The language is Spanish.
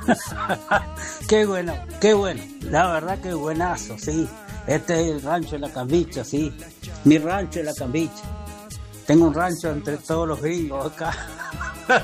Qué bueno, qué bueno. La verdad que buenazo, sí. Este es el rancho de la Cambicha, sí. Mi rancho de la Cambicha. Tengo un rancho entre todos los gringos acá.